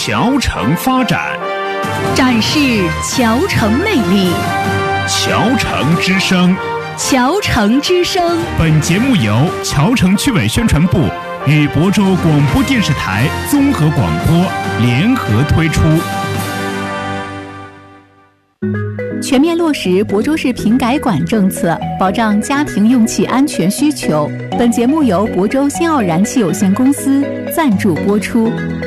桥城发展， 展示桥城魅力。 桥城之声， 桥城之声。 本节目由桥城区委宣传部与亳州广播电视台综合广播联合推出。 全面落实亳州市瓶改管政策，保障家庭用气安全需求。本节目由亳州新奥燃气有限公司赞助播出。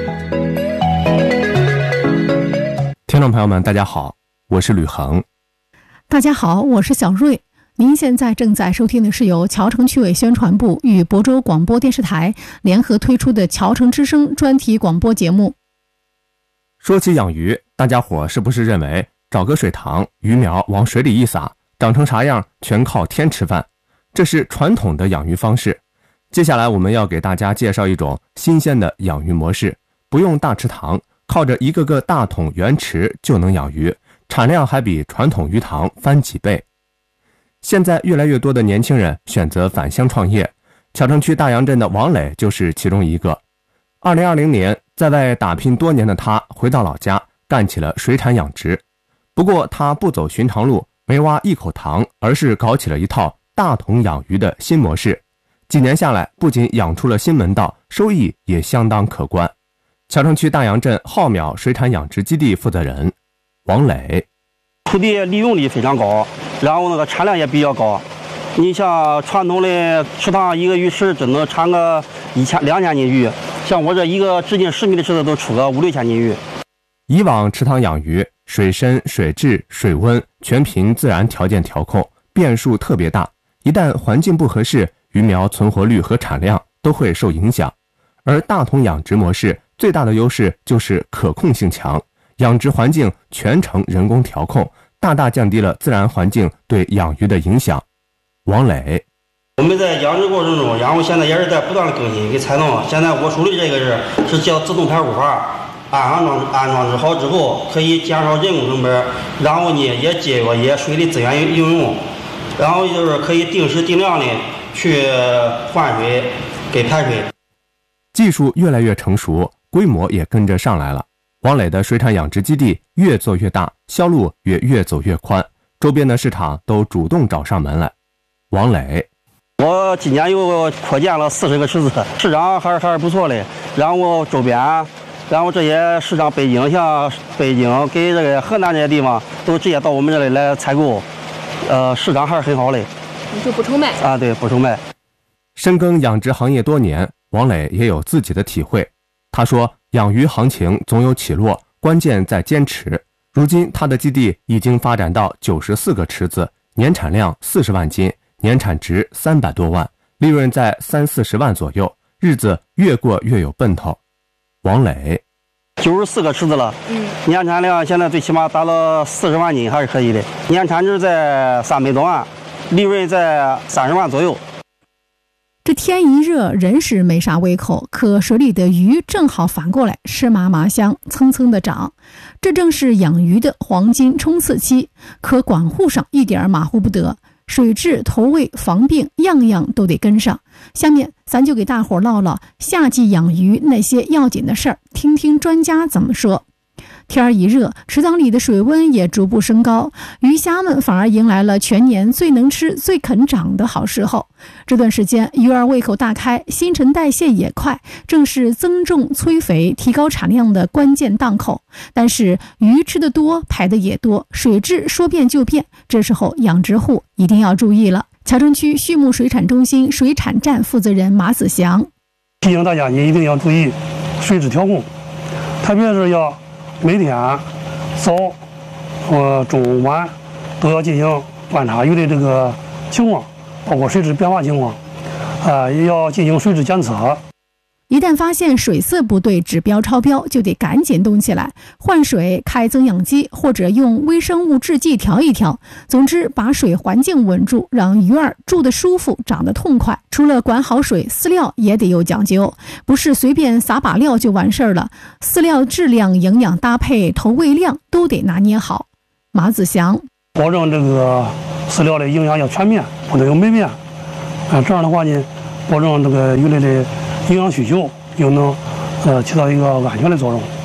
听众朋友们，大家好，我是吕恒。 大家好，我是小瑞。您现在正在收听的是由桥城区委宣传部与亳州广播电视台联合推出的桥城之声专题广播节目。 说起养鱼，大家伙是不是认为找个水塘，鱼苗往水里一撒，长成啥样全靠天吃饭？这是传统的养鱼方式。接下来我们要给大家介绍一种新鲜的养鱼模式，不用大池塘，靠着一个个大桶圆池就能养鱼，产量还比传统鱼塘翻几倍。现在越来越多的年轻人选择返乡创业，桥城区大杨镇的王磊就是其中一个。2020年，在外打拼多年的他回到老家，干起了水产养殖。不过他不走寻常路，没挖一口塘，而是搞起了一套大桶养鱼的新模式。几年下来，不仅养出了新门道，收益也相当可观。桥城区大杨镇浩淼水产养殖基地负责人王磊： 土地利用率非常高，然后那个产量也比较高。你像传统的池塘，一个鱼池只能产个2000斤鱼，像我这一个直径10米的池子都出个5-6千斤鱼。 以往池塘养鱼，水深、水质、水温全凭自然条件调控，变数特别大，一旦环境不合适，鱼苗存活率和产量都会受影响。而大桶养殖模式最大的优势就是可控性强，养殖环境全程人工调控，大大降低了自然环境对养鱼的影响。王磊： 我们在养殖过程中，然后现在也是在不断的更新给采弄。现在我手里这个是叫自动排污法，安装之好之后，可以减少人工成本，然后呢也节约也水利资源应用，然后就是可以定时定量的去换水给排水。 技术越来越成熟，规模也跟着上来了。王磊的水产养殖基地越做越大，销路也越走越宽，周边的市场都主动找上门来。王磊： 我今年又扩建了40个池子，市场还是不错的。然后周边，然后这些市场北京，像北京给这个河南这些地方，都直接到我们这里来采购，市场还是很好的。 你就不愁卖啊？对，不愁卖。 深耕养殖行业多年，王磊也有自己的体会。他说，养鱼行情总有起落，关键在坚持。如今他的基地已经发展到94个池子，年产量40万斤，年产值300多万，利润在30-40万左右，日子越过越有奔头。王磊 ：94个池子了，年产量现在最起码达到40万斤还是可以的，年产值在300多万，利润在30万左右。 这天一热，人是没啥胃口，可水里的鱼正好反过来吃嘛嘛香，蹭蹭的长。这正是养鱼的黄金冲刺期，可管护上一点马虎不得，水质、投喂、防病样样都得跟上。下面咱就给大伙唠唠夏季养鱼那些要紧的事儿，听听专家怎么说。天一热，池塘里的水温也逐步升高，鱼虾们反而迎来了全年最能吃、最肯长的好时候。这段时间，鱼儿胃口大开，新陈代谢也快，正是增重、催肥、提高产量的关键档口。但是鱼吃得多，排的也多，水质说变就变，这时候养殖户一定要注意了。桥城区畜牧水产中心水产站负责人马子祥提醒大家，你一定要注意水质调控，特别是要每天早中午晚都要进行观察鱼的这个情况，包括水质变化情况，也要进行水质检测。 一旦发现水色不对，指标超标，就得赶紧动起来，换水、开增氧机，或者用微生物制剂调一调。总之，把水环境稳住，让鱼儿住得舒服，长得痛快。除了管好水，饲料也得有讲究，不是随便撒把料就完事儿了。饲料质量、营养搭配、投喂量都得拿捏好。马子祥： 保证这个饲料的营养要全面，不能有霉变。这样的话呢，保证这个鱼类的营养需求，又能起到一个安全的作用。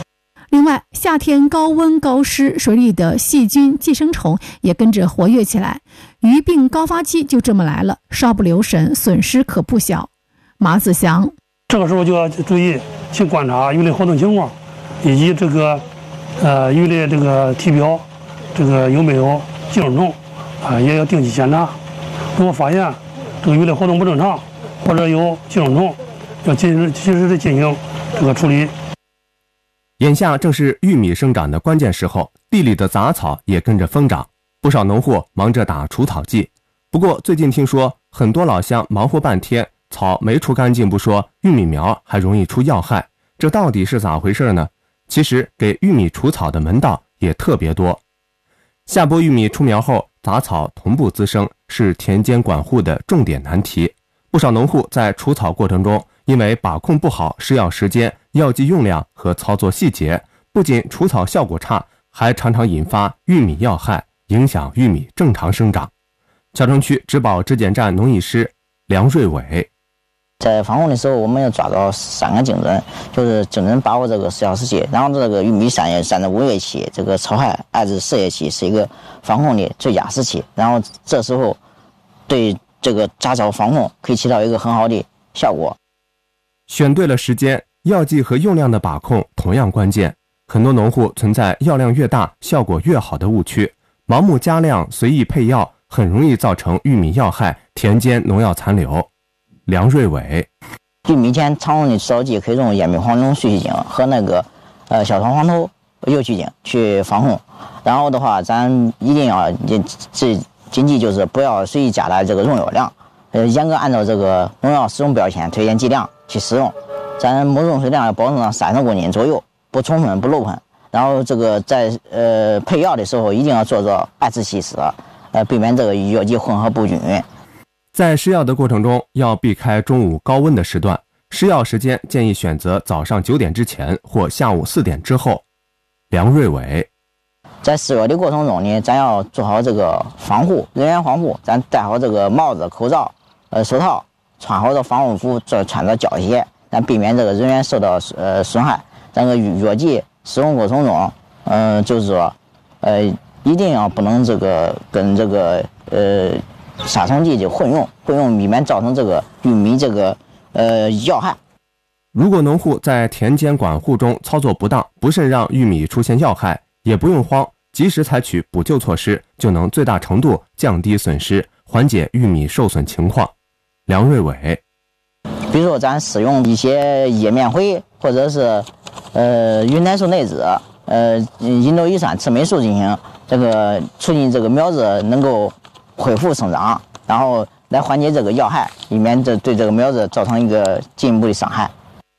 另外，夏天高温高湿，水里的细菌、寄生虫也跟着活跃起来，鱼病高发期就这么来了，稍不留神，损失可不小。马子祥， 这个时候就要注意去观察鱼类活动情况，以及这个鱼类这个体表这个有没有寄生虫也要定期检查。如果发现这个鱼类活动不正常或者有寄生虫，要及时的进行这个处理。 眼下正是玉米生长的关键时候，地里的杂草也跟着疯长，不少农户忙着打除草剂。不过最近听说很多老乡忙活半天，草没除干净不说，玉米苗还容易出药害，这到底是咋回事呢？其实给玉米除草的门道也特别多。下播玉米出苗后，杂草同步滋生，是田间管护的重点难题。不少农户在除草过程中，因为把控不好施药时间、药剂用量和操作细节，不仅除草效果差，还常常引发玉米药害，影响玉米正常生长。谯城区植保质检站农艺师梁瑞伟， 在防控的时候，我们要抓到3个精准，就是精准把握这个施药时期，然后这个玉米3至5月期，这个草害2至4月期是一个防控的最佳时期，然后这时候对这个杂草防控可以起到一个很好的效果。 选对了时间，药剂和用量的把控同样关键。很多农户存在药量越大效果越好的误区，盲目加量随意配药，很容易造成玉米药害、田间农药残留。梁瑞伟， 玉米前常用的除草剂可以用烟醚黄酮絮曲精和那个小糖黄头右曲精去防控，然后的话咱一定要谨记就是不要随意加大这个用药量，严格按照这个农药使用标签推荐剂量去使用，咱每用水量要保证到30公斤左右，不冲喷不漏喷。然后这个在配药的时候一定要做到按时稀释，避免这个药剂混合不均匀。 在施药的过程中要避开中午高温的时段，施药时间建议选择早上9点之前或下午4点之后。梁瑞伟， 在施药的过程中呢，咱要做好这个防护，人员防护，咱戴好这个帽子、口罩、手套，穿好这防护服，穿着胶鞋，咱避免这个人员受到损害。这个药剂使用过程中，就是说，一定要不能这个跟这个杀虫剂就混用，避免造成这个玉米这个药害。 如果农户在田间管护中操作不当，不慎让玉米出现药害，也不用慌，及时采取补救措施，就能最大程度降低损失，缓解玉米受损情况。梁瑞伟， 比如说咱使用一些叶面灰或者是云南素内酯、银豆乙酸赤霉素进行这个促进这个苗子能够恢复生长，然后来缓解这个药害，以免对这个苗子造成一个进一步的伤害。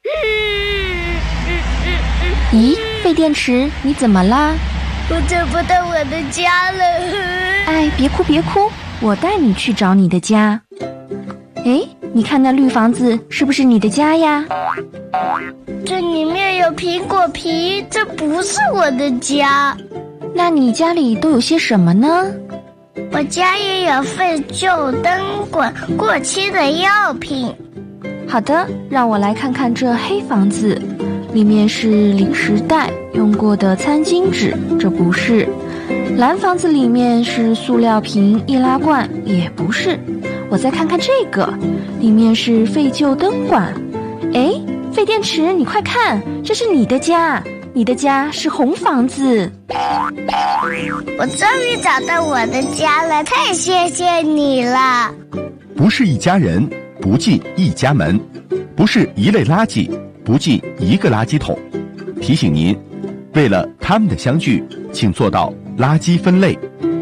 咦，废电池，你怎么啦？ 我找不到我的家了。 哎，别哭别哭，我带你去找你的家。哎，你看那绿房子是不是你的家呀？ 这里面有苹果皮，这不是我的家。 那你家里都有些什么呢？ 我家也有废旧灯管、过期的药品。 好的，让我来看看这黑房子，里面是零食袋、用过的餐巾纸，这不是。蓝房子里面是塑料瓶、易拉罐，也不是。我再看看这个，里面是废旧灯管。哎，废电池，你快看，这是你的家，你的家是红房子。 我终于找到我的家了，太谢谢你了。 不是一家人，不进一家门；不是一类垃圾，不进一个垃圾桶。提醒您，为了他们的相聚，请做到垃圾分类。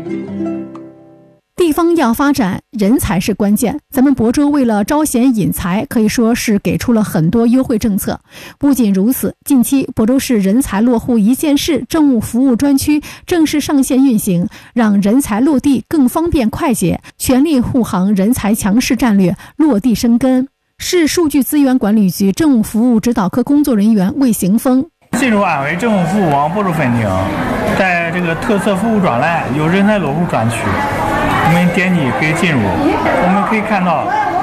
地方要发展，人才是关键。咱们亳州为了招贤引才，可以说是给出了很多优惠政策。不仅如此，近期亳州市人才落户一线市政务服务专区正式上线运行，让人才落地更方便快捷，全力护航人才强势战略落地生根。市数据资源管理局政务服务指导科工作人员魏行峰， 进入安徽政务服务网亳州分厅，在这个特色服务专栏有人才落户专区，我们点击可以进入。我们可以看到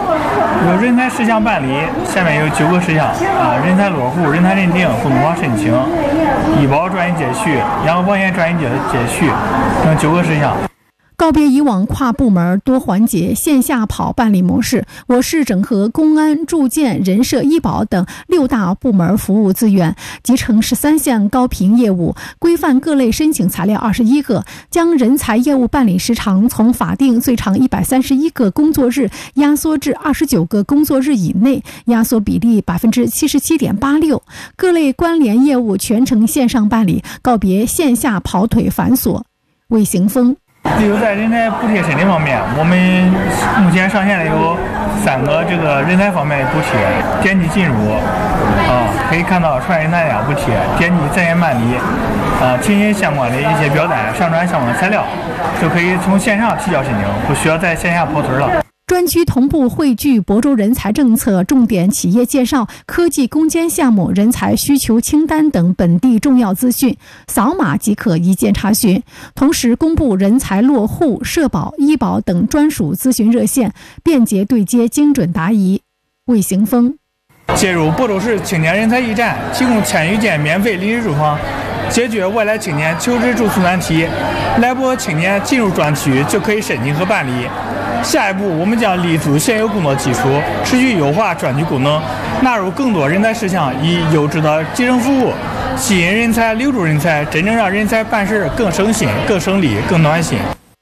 有人才事项办理，下面有9个事项人才落户、人才认定、共同化申请、医保专业接续、养护保险专业接续等9个事项。 告别以往跨部门多环节线下跑办理模式，我市整合公安、住建、人社、医保等6大部门服务资源，集成13项高频业务，规范各类申请材料21个，将人才业务办理时长从法定最长131个工作日压缩至29个工作日以内，压缩比例77.86%。各类关联业务全程线上办理，告别线下跑腿繁琐。魏行峰。 例如在人才补贴申请方面，我们目前上线了有3个这个人才方面的补贴，点击进入可以看到传人才补贴，点击在线办理填写相关的一些表单，上传相关的材料，就可以从线上提交申请，不需要在线下跑腿了。 专区同步汇聚亳州人才政策、重点企业介绍、科技攻坚项目、人才需求清单等本地重要资讯，扫码即可一键查询。同时公布人才落户、社保、医保等专属咨询热线，便捷对接，精准答疑。魏行峰。 接入亳州市青年人才驿站，提供1000余间免费临时住房，解决外来青年求职住宿难题。来博青年进入专区就可以申请和办理。下一步，我们将立足现有工作基础，持续优化专区功能，纳入更多人才事项，以优质的基层服务，吸引人才、留住人才，真正让人才办事更省心、更省力、更暖心。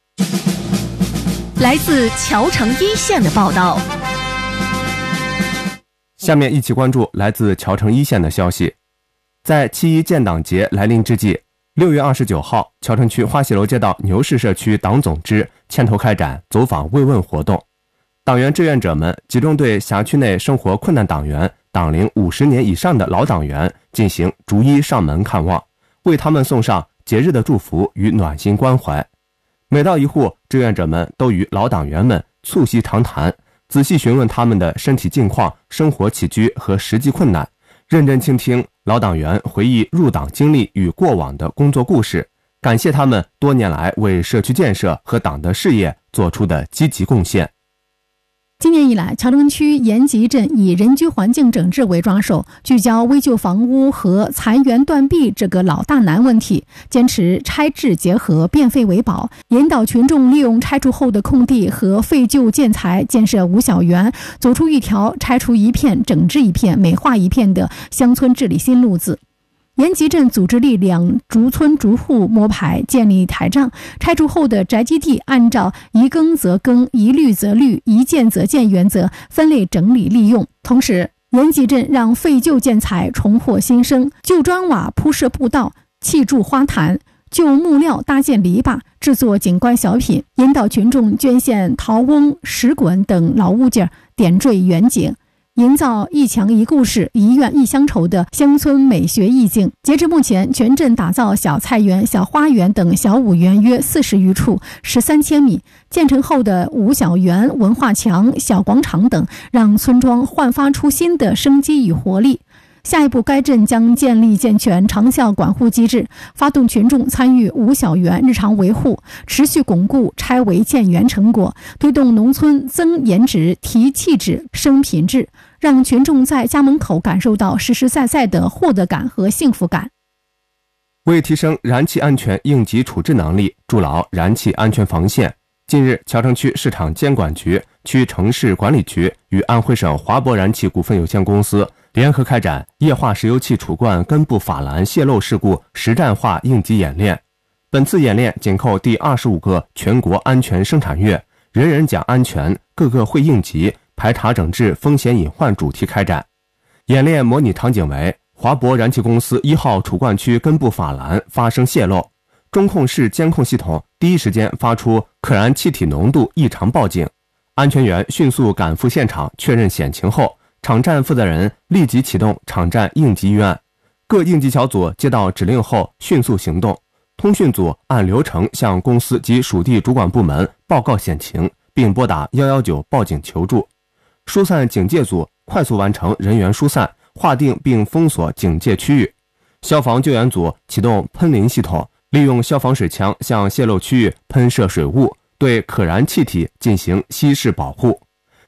来自谯城一线的报道。 下面一起关注来自谯城一线的消息。在7·1建党节来临之际，6月29号，谯城区花溪楼街道牛市社区党总支牵头开展走访慰问活动。党员志愿者们集中对辖区内生活困难党员、党龄50年以上的老党员进行逐一上门看望，为他们送上节日的祝福与暖心关怀。每到一户，志愿者们都与老党员们促膝长谈，仔细询问他们的身体近况、生活起居和实际困难，认真倾听老党员回忆入党经历与过往的工作故事，感谢他们多年来为社区建设和党的事业做出的积极贡献。 今年以来，谯城区延吉镇以人居环境整治为抓手，聚焦危旧房屋和残垣断壁这个老大难问题，坚持拆治结合、变废为宝，引导群众利用拆除后的空地和废旧建材建设五小园，走出一条拆除一片、整治一片、美化一片的乡村治理新路子。延吉镇组织力量逐村逐户摸排，建立台账，拆除后的宅基地按照宜耕则耕、宜绿则绿、宜建则建原则分类整理利用。同时，延吉镇让废旧建材重获新生，旧砖瓦铺设步道、砌筑花坛，旧木料搭建篱笆，制作景观小品，引导群众捐献陶瓮、石滚等老物件，点缀远景，营造一墙一故事、一院一乡愁的乡村美学意境。截至目前，全镇打造小菜园、小花园等小五园约40余处，13千米。建成后的五小园、文化墙、小广场等，让村庄焕发出新的生机与活力。下一步，该镇将建立健全长效管护机制，发动群众参与五小园日常维护，持续巩固拆违建园成果，推动农村增颜值、提气质、升品质，让群众在家门口感受到实实在在的获得感和幸福感。 为提升燃气安全应急处置能力，筑牢燃气安全防线，近日，谯城区市场监管局、区城市管理局与安徽省华博燃气股份有限公司联合开展液化石油气储罐根部法兰泄漏事故实战化应急演练。本次演练紧扣第25个全国安全生产月，人人讲安全，个个会应急，排查整治风险隐患主题开展。演练模拟场景为华博燃气公司1号储罐区根部法兰发生泄漏，中控室监控系统第一时间发出可燃气体浓度异常报警，安全员迅速赶赴现场确认险情后，场站负责人立即启动场站应急预案，各应急小组接到指令后迅速行动，通讯组按流程向公司及属地主管部门报告险情，并拨打119报警求助。疏散警戒组快速完成人员疏散，划定并封锁警戒区域。消防救援组启动喷淋系统，利用消防水枪向泄漏区域喷射水雾，对可燃气体进行稀释保护。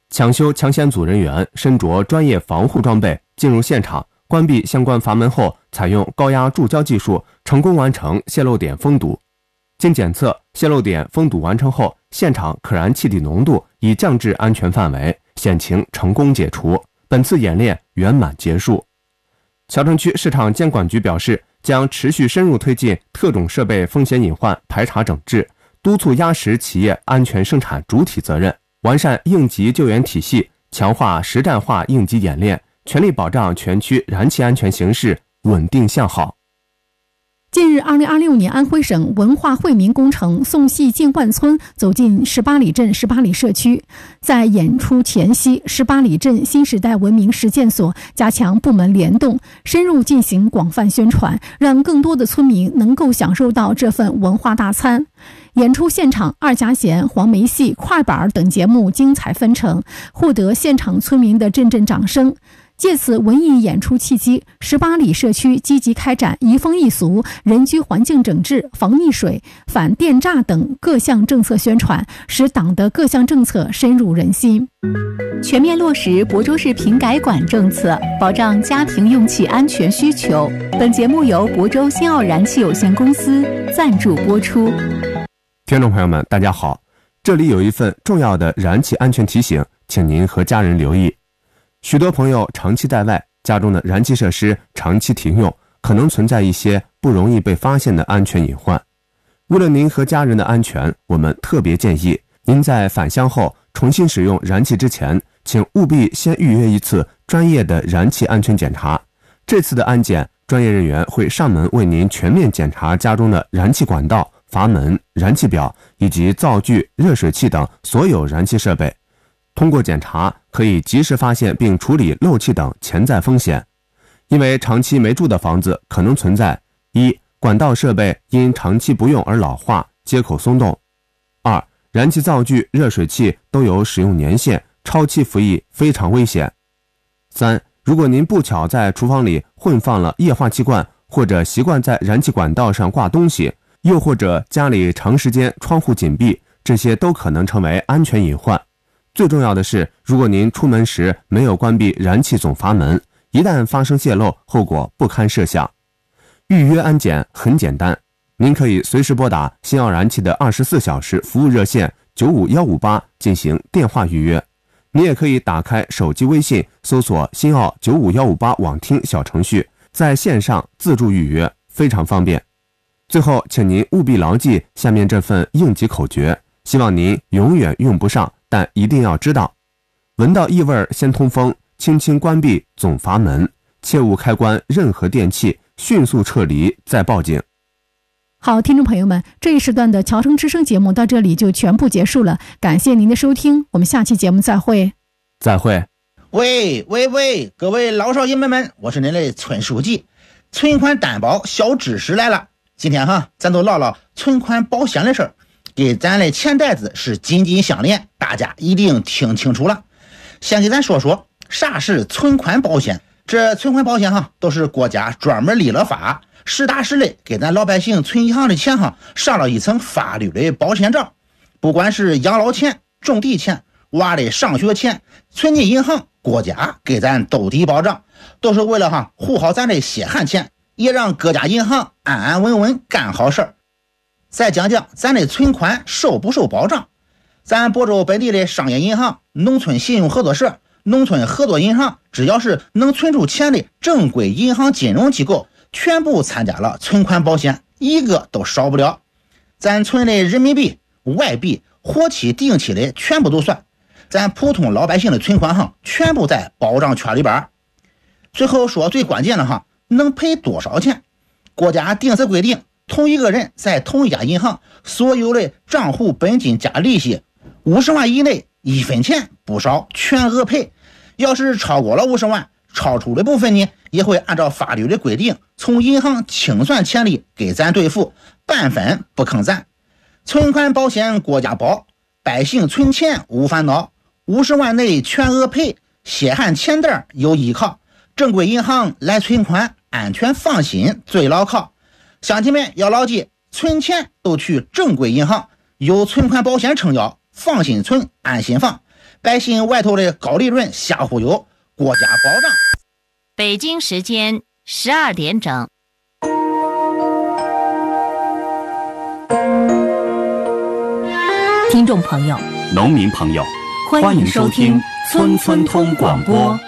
抢修抢险组人员身着专业防护装备进入现场，关闭相关阀门后，采用高压注胶技术成功完成泄漏点封堵。经检测，泄漏点封堵完成后，现场可燃气体浓度已降至安全范围，险情成功解除。本次演练圆满结束。谯城区市场监管局表示，将持续深入推进特种设备风险隐患排查整治，督促压实企业安全生产主体责任，完善应急救援体系，强化实战化应急演练，全力保障全区燃气安全形势稳定向好。 近日，2026年安徽省文化惠民工程送戏进万村走进18里镇18里社区。在演出前夕，18里镇新时代文明实践所加强部门联动，深入进行广泛宣传，让更多的村民能够享受到这份文化大餐。演出现场，二家弦、黄梅戏、快板等节目精彩纷呈，获得现场村民的阵阵掌声。借此文艺演出契机，18里社区积极开展移风易俗、人居环境整治、防溺水、反电诈等各项政策宣传，使党的各项政策深入人心。 全面落实亳州市瓶改管政策，保障家庭用气安全需求。本节目由亳州新奥燃气有限公司赞助播出。 听众朋友们，大家好，这里有一份重要的燃气安全提醒，请您和家人留意。许多朋友长期在外，家中的燃气设施长期停用，可能存在一些不容易被发现的安全隐患。为了您和家人的安全，我们特别建议您在返乡后重新使用燃气之前，请务必先预约一次专业的燃气安全检查。这次的安检，专业人员会上门为您全面检查家中的燃气管道、阀门、燃气表以及灶具、热水器等所有燃气设备。通过检查，可以及时发现并处理漏气等潜在风险。因为长期没住的房子可能存在：一、管道设备因长期不用而老化，接口松动；二、燃气灶具、热水器都有使用年限，超期服役非常危险；三、如果您不巧在厨房里混放了液化气罐，或者习惯在燃气管道上挂东西，又或者家里长时间窗户紧闭，这些都可能成为安全隐患。最重要的是，如果您出门时没有关闭燃气总阀门，一旦发生泄漏，后果不堪设想。预约安检很简单，您可以随时拨打新奥燃气的24小时服务热线95158进行电话预约。你也可以打开手机微信，搜索新奥95158网听小程序，在线上自助预约，非常方便。最后，请您务必牢记下面这份应急口诀，希望您永远用不上，但一定要知道：闻到异味先通风，轻轻关闭总阀门，切勿开关任何电器，迅速撤离再报警。 好，听众朋友们，这一时段的谯城之声节目到这里就全部结束了，感谢您的收听，我们下期节目再会。 再会。 喂，各位老少爷们，我是您的村书记。存款担保小知识来了，今天咱都唠唠存款保险的事儿，给咱的钱袋子是紧紧相连，大家一定听清楚了。先给咱说说啥是存款保险。这存款保险都是国家专门立了法，实打实的给咱老百姓存银行的钱上了一层法律的保险罩。不管是养老钱、种地钱、娃的上学钱，存进银行，国家给咱兜底保障，都是为了护好咱的血汗钱，也让各家银行安安稳稳干好事儿。再讲讲咱的存款受不受保障。咱亳州本地的商业银行、农村信用合作社、农村合作银行，只要是能存出钱的正规银行金融机构，全部参加了存款保险，一个都少不了。咱存的人民币、外币、活期、定期的全部都算，咱普通老百姓的存款全部在保障圈里边。最后说最关键的能赔多少钱？国家定则规定，同一个人在同一家银行所有的账户本金加利息50万以内，1分钱不少，全额赔。要是超过了50万，超出的部分呢，也会按照法律的规定，从银行清算钱利给咱兑付，半分不坑咱。存款保险国家保，百姓存钱无烦恼，50万内全额赔，血汗钱袋有依靠。正规银行来存款，安全放心最牢靠。乡亲们要牢记，存钱都去正规银行，有存款保险撑腰，放心存，安心放。 百姓外头的高利润瞎忽悠，国家保障。 北京时间12点整。 听众朋友， 农民朋友， 欢迎收听村村通广播。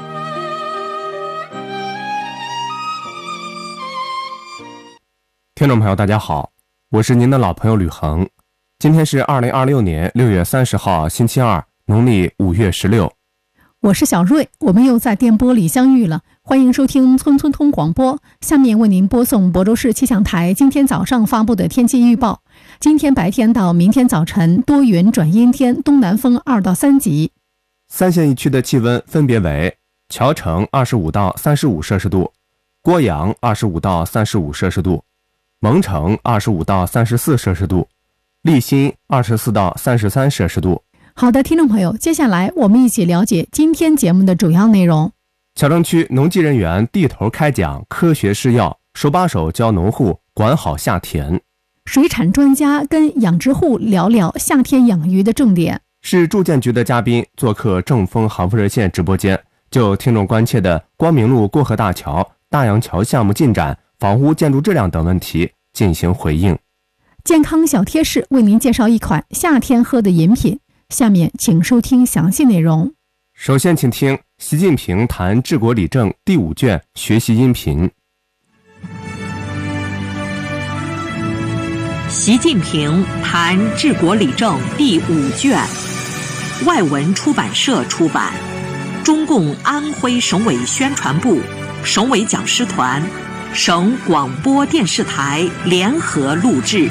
听众朋友大家好，我是您的老朋友吕恒。今天是2026年6月30号星期二，农历5月16。 我是小瑞，我们又在电波里相遇了，欢迎收听村村通广播。下面为您播送亳州市气象台今天早上发布的天气预报。今天白天到明天早晨多云转阴天，东南风2到3级。 三县一区的气温分别为谯城25到35摄氏度，郭阳25到35摄氏度，蒙城25到34摄氏度，利辛24到33摄氏度。 好的，听众朋友，接下来我们一起了解今天节目的主要内容。 谯城区农技人员地头开讲科学施药，手把手教农户管好下田。 水产专家跟养殖户聊聊夏天养鱼的重点。 市住建局的嘉宾做客正风杭福热线直播间，就听众关切的光明路过河大桥、大洋桥项目进展、房屋建筑质量等问题进行回应。 健康小贴士为您介绍一款夏天喝的饮品，下面请收听详细内容。 首先请听习近平谈治国理政第5卷学习音频。 习近平谈治国理政第5卷，外文出版社出版，中共安徽省委宣传部、省委讲师团、省广播电视台联合录制。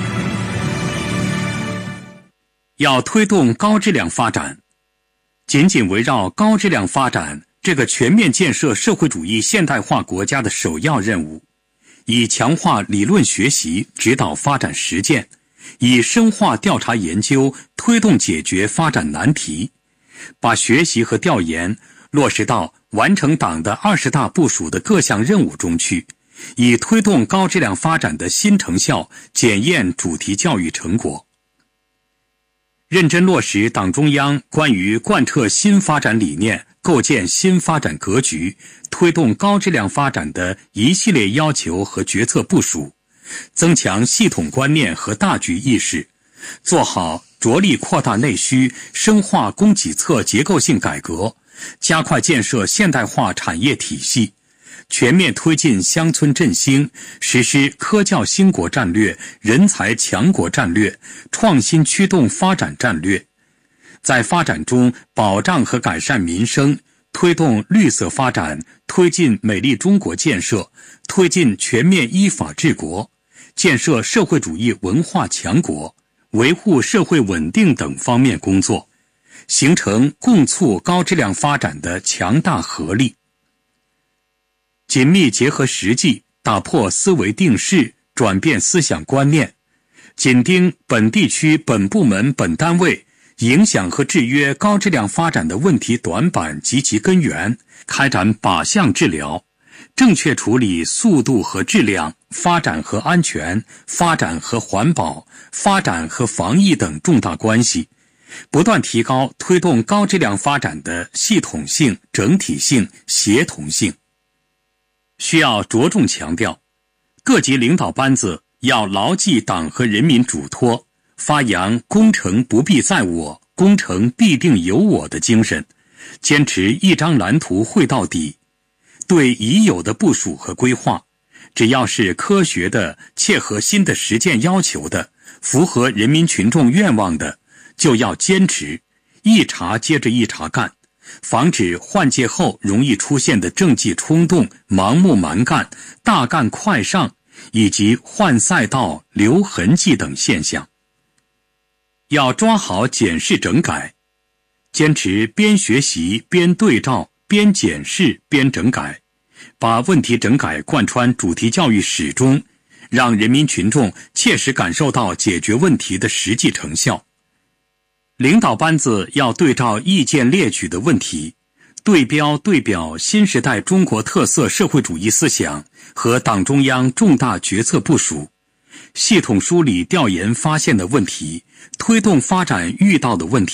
要推动高质量发展，紧紧围绕高质量发展这个全面建设社会主义现代化国家的首要任务，以强化理论学习指导发展实践，以深化调查研究推动解决发展难题，把学习和调研落实到完成党的20大部署的各项任务中去，以推动高质量发展的新成效检验主题教育成果。认真落实党中央关于贯彻新发展理念、构建新发展格局、推动高质量发展的一系列要求和决策部署，增强系统观念和大局意识，做好着力扩大内需、深化供给侧结构性改革，加快建设现代化产业体系，全面推进乡村振兴，实施科教兴国战略、人才强国战略、创新驱动发展战略，在发展中保障和改善民生，推动绿色发展，推进美丽中国建设，推进全面依法治国，建设社会主义文化强国，维护社会稳定等方面工作，形成共促高质量发展的强大合力。紧密结合实际，打破思维定式，转变思想观念，紧盯本地区本部门本单位影响和制约高质量发展的问题短板及其根源，开展靶向治疗，正确处理速度和质量、发展和安全、发展和环保、发展和防疫等重大关系，不断提高推动高质量发展的系统性、整体性、协同性。需要着重强调，各级领导班子要牢记党和人民嘱托，发扬工程不必在我，工程必定有我的精神，坚持一张蓝图绘到底。对已有的部署和规划，只要是科学的、切合新的实践要求的、符合人民群众愿望的，就要坚持，一茬接着一茬干，防止换届后容易出现的政绩冲动、盲目蛮干、大干快上以及换赛道、留痕迹等现象。要抓好检视整改，坚持边学习边对照、边检视边整改，把问题整改贯穿主题教育始终，让人民群众切实感受到解决问题的实际成效。领导班子要对照意见列举的问题，对表新时代中国特色社会主义思想和党中央重大决策部署，系统梳理调研发现的问题，推动发展遇到的问题，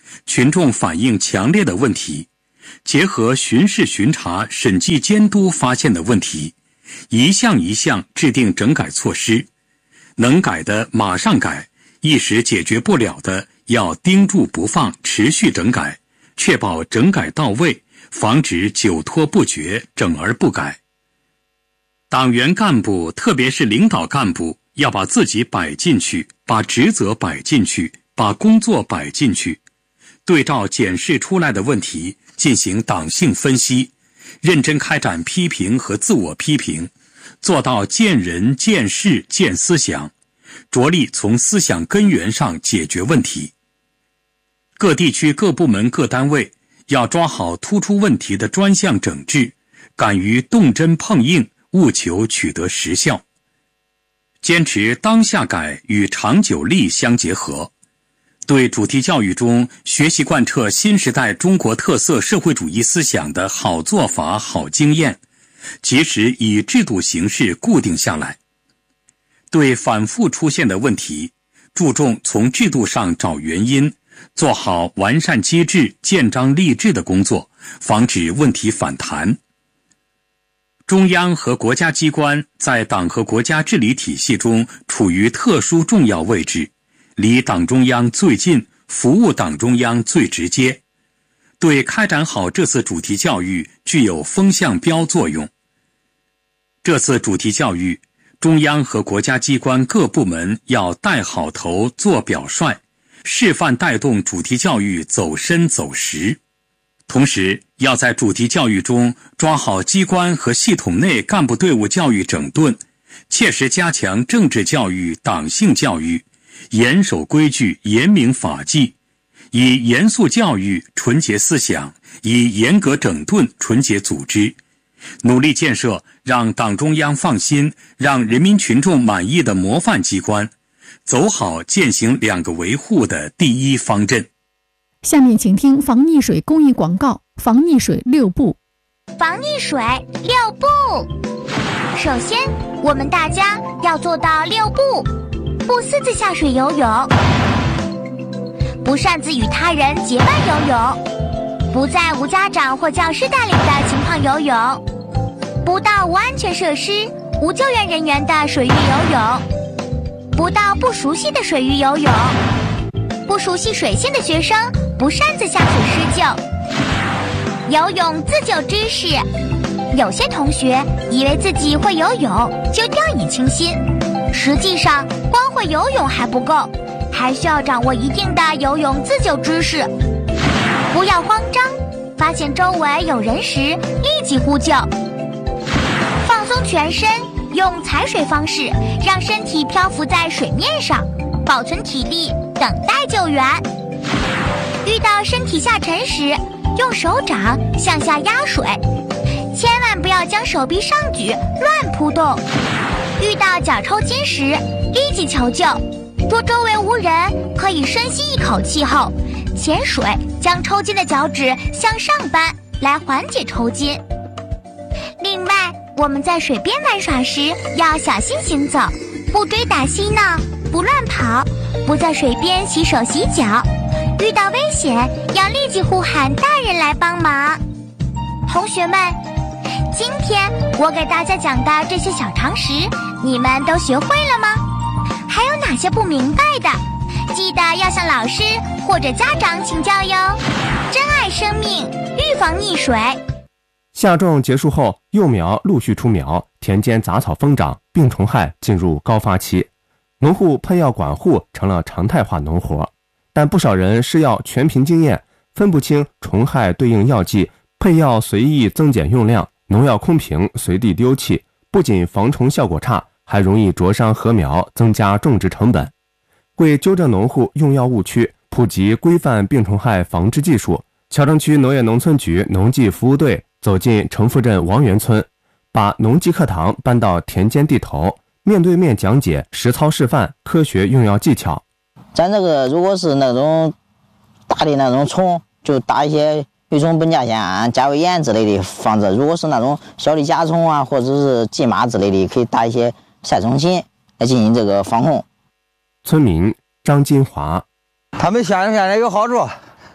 群众反映强烈的问题，结合巡视巡查、审计监督发现的问题，一项一项制定整改措施，能改的马上改，一时解决不了的要盯住不放，持续整改，确保整改到位，防止久拖不决、整而不改。党员干部，特别是领导干部，要把自己摆进去，把职责摆进去，把工作摆进去，对照检视出来的问题进行党性分析，认真开展批评和自我批评，做到见人、见事、见思想，着力从思想根源上解决问题。各地区各部门各单位要抓好突出问题的专项整治，敢于动真碰硬，务求取得实效。坚持当下改与长久力相结合，对主题教育中学习贯彻新时代中国特色社会主义思想的好做法、好经验，及时以制度形式固定下来。对反复出现的问题，注重从制度上找原因，做好完善机制、建章立制的工作，防止问题反弹。中央和国家机关在党和国家治理体系中处于特殊重要位置，离党中央最近，服务党中央最直接，对开展好这次主题教育具有风向标作用。这次主题教育，中央和国家机关各部门要带好头、做表率，示范带动主题教育走深走实。同时，要在主题教育中抓好机关和系统内干部队伍教育整顿，切实加强政治教育、党性教育，严守规矩、严明法纪，以严肃教育、纯洁思想，以严格整顿、纯洁组织，努力建设让党中央放心、让人民群众满意的模范机关，走好践行2个维护的第一方阵。 下面请听防溺水公益广告，防溺水6步。 防溺水6步。首先，我们大家要做到6步：不私自下水游泳，不擅自与他人结伴游泳，不在无家长或教师带领的情况游泳，不到无安全设施、无救援人员的水域游泳，不到不熟悉的水域游泳，不熟悉水性的学生不擅自下水施救。游泳自救知识，有些同学以为自己会游泳就掉以轻心，实际上光会游泳还不够，还需要掌握一定的游泳自救知识。不要慌张，发现周围有人时立即呼救。放松全身，用踩水方式让身体漂浮在水面上，保存体力，等待救援。遇到身体下沉时，用手掌向下压水，千万不要将手臂上举乱扑动。遇到脚抽筋时，立即求救。若周围无人，可以深吸一口气后潜水，将抽筋的脚趾向上扳，来缓解抽筋。另外，我们在水边玩耍时要小心行走，不追打嬉闹，不乱跑，不在水边洗手洗脚。遇到危险要立即呼喊大人来帮忙。同学们，今天我给大家讲的这些小常识，你们都学会了吗？还有哪些不明白的，记得要向老师或者家长请教哟。珍爱生命，预防溺水。 夏种结束后，幼苗陆续出苗，田间杂草疯长，病虫害进入高发期，农户喷药管护成了常态化农活。但不少人是要全凭经验，分不清虫害对应药剂，配药随意增减用量，农药空瓶随地丢弃，不仅防虫效果差，还容易灼伤禾苗，增加种植成本。为纠正农户用药误区，普及规范病虫害防治技术，谯城区农业农村局农技服务队走进城附镇王园村，把农技课堂搬到田间地头，面对面讲解，实操示范科学用药技巧。 咱这个如果是那种大的那种虫，就打一些乙醇苯甲酰、甲维盐之类的防治；如果是那种小的甲虫啊，或者是蓟麻之类的，可以打一些杀虫剂来进行这个防控。 村民张金华， 他们现在有好处，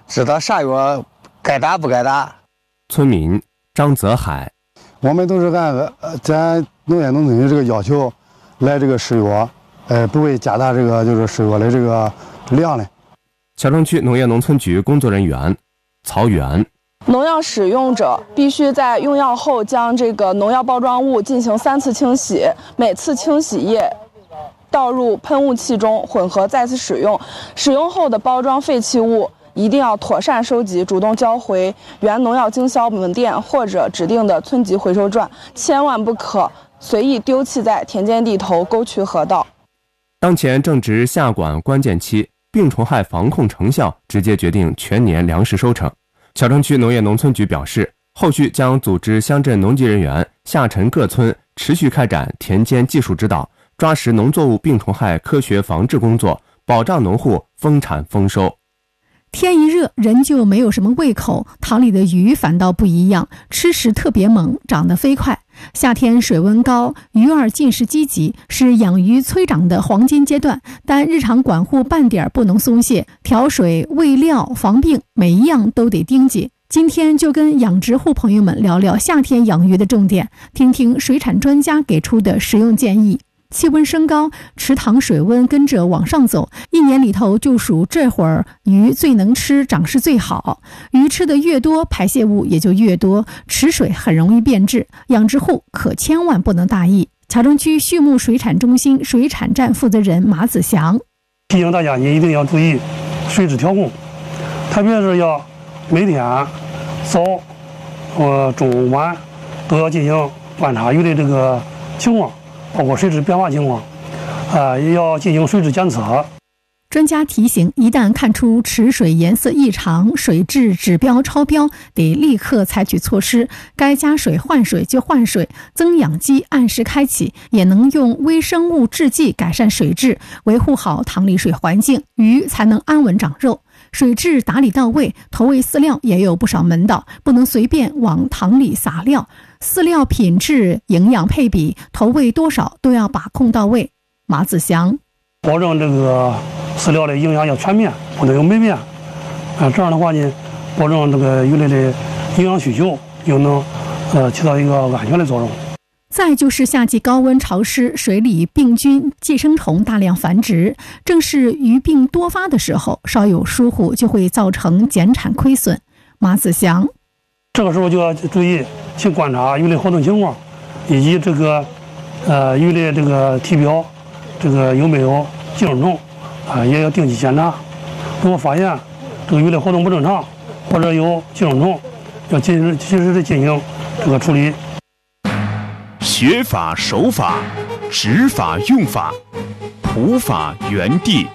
知道啥药该打不该打。 村民张泽海， 我们都是按咱农业农村局这个要求来这个施药，不会加大这个就是施药的这个量的。 小城区农业农村局工作人员曹源， 农药使用者必须在用药后将这个农药包装物进行3次清洗，每次清洗液倒入喷雾器中混合再次使用。使用后的包装废弃物一定要妥善收集，主动交回原农药经销门店或者指定的村级回收站，千万不可随意丢弃在田间地头、沟渠河道。 当前正值夏管关键期，病虫害防控成效直接决定全年粮食收成。小城区农业农村局表示，后续将组织乡镇农技人员下沉各村，持续开展田间技术指导，抓实农作物病虫害科学防治工作，保障农户丰产丰收。 天一热，人就没有什么胃口，塘里的鱼反倒不一样，吃食特别猛，长得飞快。夏天水温高，鱼儿进食积极，是养鱼催长的黄金阶段，但日常管护半点不能松懈，调水、喂料、防病，每一样都得盯紧。今天就跟养殖户朋友们聊聊夏天养鱼的重点，听听水产专家给出的实用建议。气温升高，池塘水温跟着往上走，一年里头就属这会儿鱼最能吃，长势最好。鱼吃的越多，排泄物也就越多，池水很容易变质，养殖户可千万不能大意。桥城区畜牧水产中心水产站负责人马子祥提醒大家，你一定要注意水质调控，特别是要每天早、中晚都要进行观察鱼的这个情况，包括水质变化情况，也要进行水质监测。 专家提醒，一旦看出池水颜色异常、水质指标超标，得立刻采取措施，该加水换水就换水，增氧机按时开启，也能用微生物制剂改善水质，维护好塘里水环境，鱼才能安稳长肉。水质打理到位，投喂饲料也有不少门道，不能随便往塘里撒料，饲料品质、营养配比、投喂多少都要把控到位。马子祥保证这个饲料的营养要全面，不能有霉变。这样的话呢，保证这个鱼类的营养需求，又能起到一个安全的作用。 再就是夏季高温潮湿，水里病菌、寄生虫大量繁殖，正是鱼病多发的时候，稍有疏忽就会造成减产亏损。马子祥这个时候就要注意去观察鱼类活动情况，以及这个鱼类这个体表这个有没有寄生虫，也要定期检查。如果发现这个鱼类活动不正常或者有寄生虫，要及时的进行这个处理。 学法守法，执法用法，普法原地。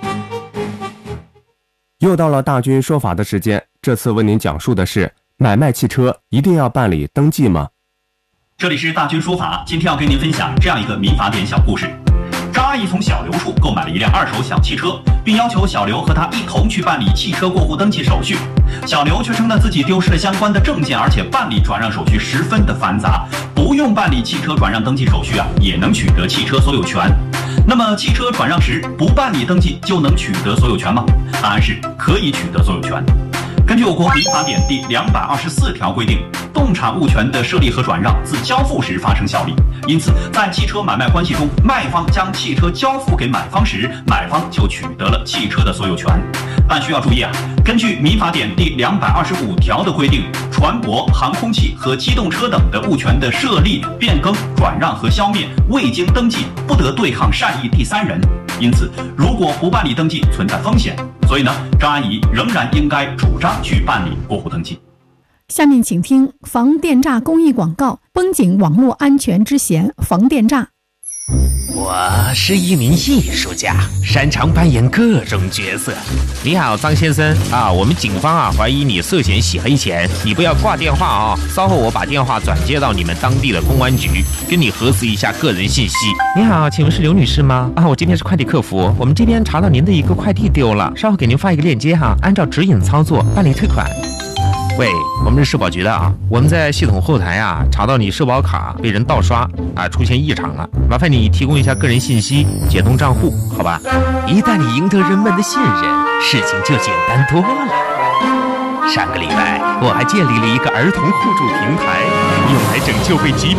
又到了大军说法的时间，这次为您讲述的是：买卖汽车一定要办理登记吗？ 这里是大军说法，今天要跟您分享这样一个民法典小故事。张阿姨从小刘处购买了一辆2手小汽车，并要求小刘和她一同去办理汽车过户登记手续。小刘却称呢自己丢失了相关的证件，而且办理转让手续十分的繁杂，不用办理汽车转让登记手续也能取得汽车所有权。那么汽车转让时不办理登记就能取得所有权吗？答案是可以取得所有权。根据我国民法典第224条规定，动产物权的设立和转让自交付时发生效力，因此在汽车买卖关系中，卖方将汽车交付给买方时，买方就取得了汽车的所有权。但需要注意根据民法典第225条的规定，船舶、航空器和机动车等的物权的设立、变更、转让和消灭，未经登记，不得对抗善意第三人。因此，如果不办理登记，存在风险。所以呢，张阿姨仍然应该主张去办理过户登记。 下面请听防电诈公益广告，绷紧网络安全之弦，防电诈。 我是一名艺术家，擅长扮演各种角色。你好，张先生我们警方怀疑你涉嫌洗黑钱，你不要挂电话稍后我把电话转接到你们当地的公安局，跟你核实一下个人信息。你好，请问是刘女士吗？我这边是快递客服，我们这边查到您的一个快递丢了，稍后给您发一个链接按照指引操作办理退款。喂，我们是社保局的我们在系统后台查到你社保卡被人盗刷出现异常了，麻烦你提供一下个人信息，解冻账户，好吧？一旦你赢得人们的信任，事情就简单多了。 上个礼拜我还建立了一个儿童互助平台，用来拯救被疾病